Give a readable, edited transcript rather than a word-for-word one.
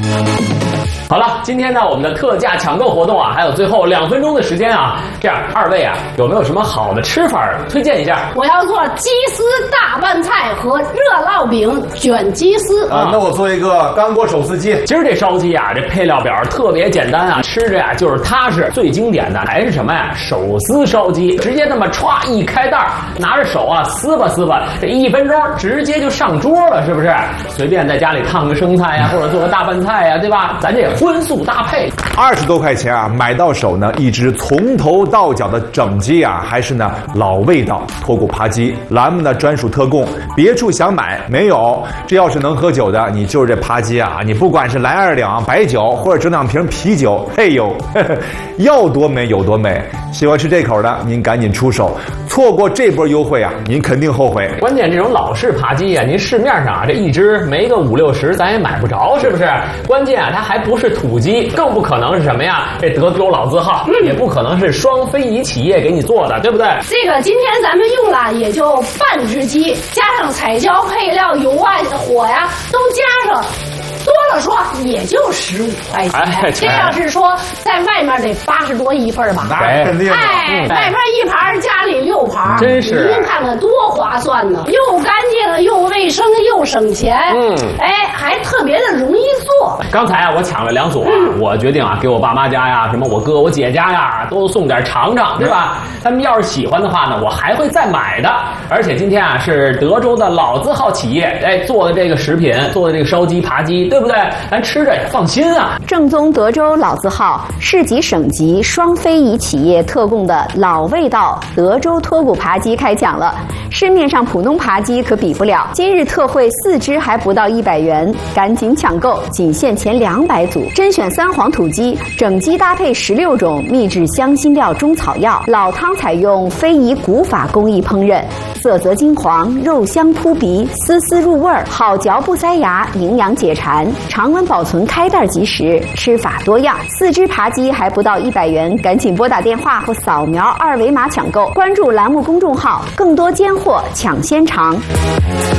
好了，今天呢我们的特价抢购活动啊，还有最后2分钟的时间啊，这样二位啊有没有什么好的吃法推荐一下？ 我要做鸡丝大拌菜和热烙饼卷鸡丝啊，那我做一个干锅手撕鸡。 今儿这烧鸡啊，这配料表特别简单啊，吃着呀就是踏实。最经典的还是什么呀？手撕烧鸡，直接那么歘一开袋，拿着手啊撕吧撕吧，这1分钟直接就上桌了，是不是？随便在家里烫个生菜呀，或者做个大拌菜呀，对吧？咱这荤素搭配 ，20多块钱啊，买到手呢一只从头到脚的整鸡啊，还是呢老味道脱骨扒鸡，栏目呢专属特供，别处想买没有。这要是能喝酒的，你就是这扒鸡啊，你不管是来2两白酒，或者整2瓶啤酒，嘿呦，要多美有多美。喜欢吃这口的，您赶紧出手，错过这波优惠啊，您肯定后悔。 关键这种老式扒鸡啊，您市面上啊这一只没个50、60，咱也买不着，是不是？关键啊，它还不是土鸡，更不可能是什么呀？这德州老字号，也不可能是双非遗企业给你做的，对不对？ 这个今天咱们用了也就半只鸡，加上彩椒、配料、油啊、火呀，都加上。多了说也就15块钱，这要是说在外面得80多一份吧？ 那肯定。 哎，外面1盘，家里6盘， 真是。 您看看多划算呢，又干净又卫生又省钱。哎，还特别的容易做。 刚才啊，我抢了2组啊，我决定啊，给我爸妈家呀、什么我哥、我姐家呀，都送点尝尝，对吧？他们要是喜欢的话呢，我还会再买的。而且今天啊，是德州的老字号企业哎做的这个食品，做的这个烧鸡、扒鸡。对不对？咱吃着也放心啊！ 正宗德州老字号、市级省级双非遗企业特供的老味道德州脱骨扒鸡开抢了，市面上普通扒鸡可比不了。今日特惠4只还不到100元，赶紧抢购，仅限前200组，甄选3黄土鸡，整鸡搭配16种秘制香辛料中草药，老汤采用非遗古法工艺烹饪，色泽金黄，肉香扑鼻，丝丝入味儿，好嚼不塞牙，营养解馋。常温保存，开袋即食，吃法多样。4只扒鸡还不到100元，赶紧拨打电话或扫描2维码抢购。关注栏目公众号，更多尖货抢先尝。